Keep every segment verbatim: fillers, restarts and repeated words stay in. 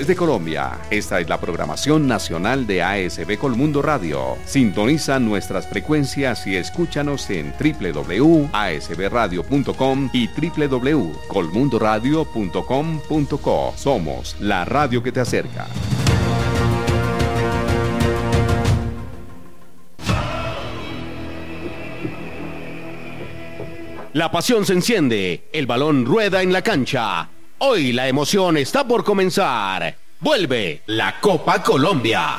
regiones de Colombia. Esta es la programación nacional de A S B Colmundo Radio. Sintoniza nuestras frecuencias y escúchanos en doble u doble u doble u punto a s b radio punto com y doble u doble u doble u punto colmundo radio punto com punto co. Somos la radio que te acerca. La pasión se enciende, el balón rueda en la cancha. Hoy la emoción está por comenzar. Vuelve la Copa Colombia.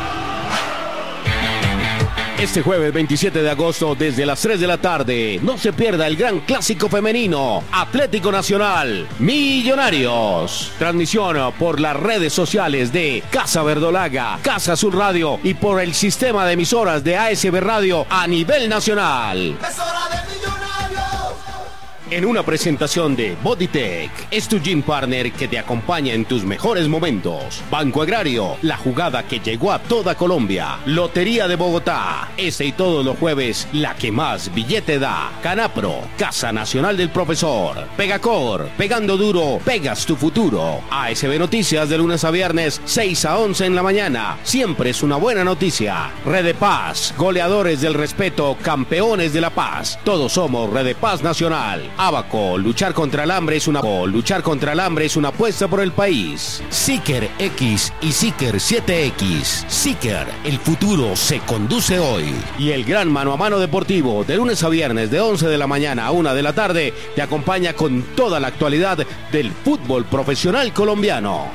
Este jueves veintisiete de agosto desde las tres de la tarde, no se pierda el gran clásico femenino, Atlético Nacional, Millonarios. Transmisión por las redes sociales de Casa Verdolaga, Casa Azul Radio y por el sistema de emisoras de A S B Radio a nivel nacional. ¡Es hora de Millonarios! En una presentación de Bodytech, es tu gym partner que te acompaña en tus mejores momentos. Banco Agrario, la jugada que llegó a toda Colombia. Lotería de Bogotá, este y todos los jueves, la que más billete da. Canapro, Casa Nacional del Profesor. Pegacor, pegando duro, pegas tu futuro. A S B Noticias de lunes a viernes, seis a once en la mañana. Siempre es una buena noticia. Red de Paz, goleadores del respeto, campeones de la paz. Todos somos Red de Paz Nacional. Abaco, luchar contra el hambre es una luchar contra el hambre es una apuesta por el país. Seeker X y Seeker siete X. Seeker, el futuro se conduce hoy. Y el gran mano a mano deportivo de lunes a viernes de once de la mañana a una de la tarde te acompaña con toda la actualidad del fútbol profesional colombiano.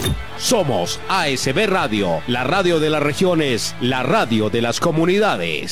Somos A S B Radio, la radio de las regiones, la radio de las comunidades.